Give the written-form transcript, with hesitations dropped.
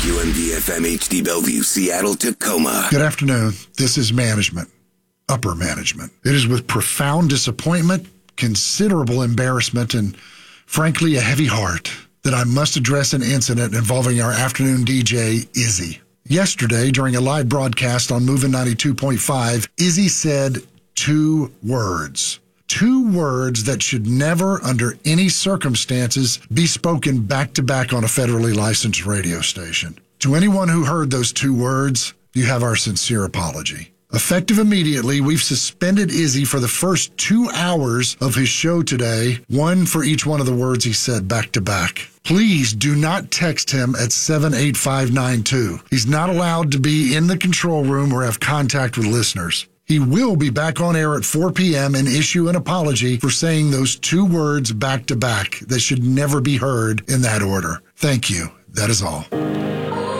WMDFM HD Bellevue, Seattle, Tacoma. Good afternoon. This is management, upper management. It is with profound disappointment, considerable embarrassment, and frankly, a heavy heart that I must address an incident involving our afternoon DJ, Izzy. Yesterday, during a live broadcast on Movin' 92.5, Izzy said two words. Two words that should never, under any circumstances, be spoken back-to-back on a federally licensed radio station. To anyone who heard those two words, you have our sincere apology. Effective immediately, we've suspended Izzy for the first 2 hours of his show today, one for each one of the words he said back-to-back. Please do not text him at 78592. He's not allowed to be in the control room or have contact with listeners. He will be back on air at 4 p.m. and issue an apology for saying those two words back-to-back that should never be heard in that order. Thank you. That is all.